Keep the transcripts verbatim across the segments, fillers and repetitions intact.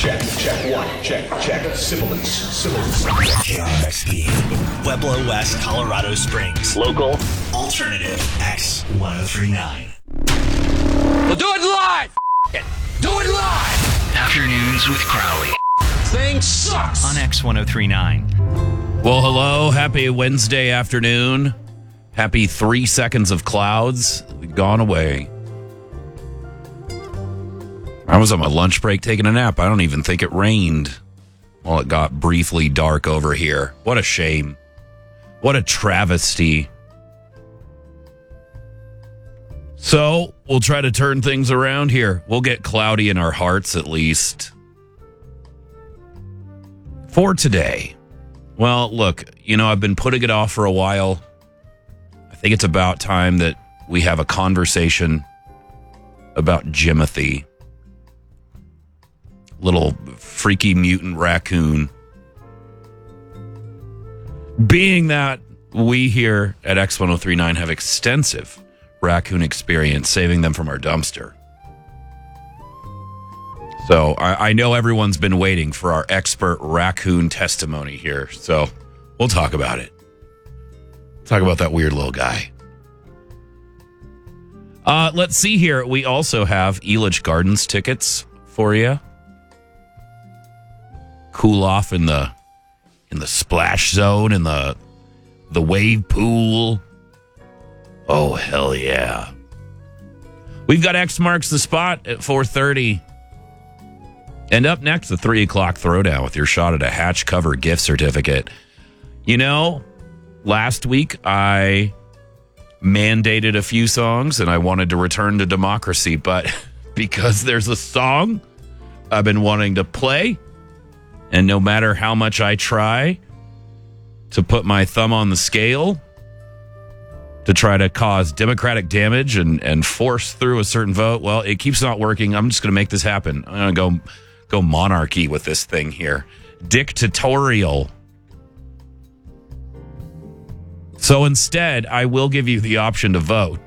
check, check, one, check, check, sibilance, sibilance. K R X P, Pueblo West, Colorado Springs. Local, alternative, X ten thirty-nine. We'll do it live! F- it. Do it live! Afternoons with Crowley. Thing sucks! On X ten thirty-nine. Well, hello. Happy Wednesday afternoon. Happy three seconds of clouds gone away. I was on my lunch break taking a nap. I don't even think it rained while it got briefly dark over here. What a shame. What a travesty. So, we'll try to turn things around here. We'll get cloudy in our hearts at least. For today. Well, look, you know, I've been putting it off for a while. I think it's about time that we have a conversation about Jimothy. Little freaky mutant raccoon. Being that we here at X ten thirty-nine have extensive raccoon experience saving them from our dumpster. So I, I know everyone's been waiting for our expert raccoon testimony here. So we'll talk about it. Talk about that weird little guy. Uh, let's see here. We also have Elitch Gardens tickets for you. Cool off in the in the splash zone, in the the wave pool. Oh, hell yeah. We've got X Marks the Spot at four thirty. And up next, the three o'clock throwdown with your shot at a Hatch Cover gift certificate. You know, last week I mandated a few songs and I wanted to return to democracy, but because there's a song I've been wanting to play, and no matter how much I try to put my thumb on the scale to try to cause democratic damage and, and force through a certain vote, well, it keeps not working. I'm just going to make this happen. I'm going to go go monarchy with this thing here. Dictatorial. So instead, I will give you the option to vote.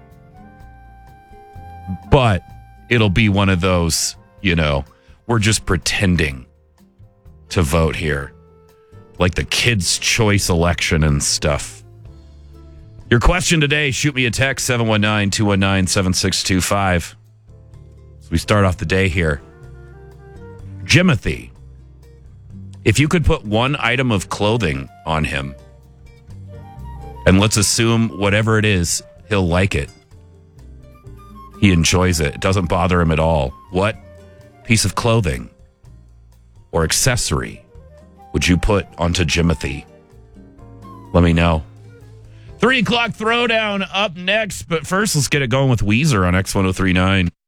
But it'll be one of those, you know, we're just pretending to vote here. Like the Kids' Choice election and stuff. Your question today, shoot me a text, seven one nine, two one nine, seven six two five. So we start off the day here. Jimothy, if you could put one item of clothing on him, and let's assume whatever it is, he'll like it. He enjoys it. It doesn't bother him at all. What piece of clothing or accessory would you put onto Jimothy? Let me know. Three o'clock throwdown up next, but first let's get it going with Weezer on X ten thirty-nine.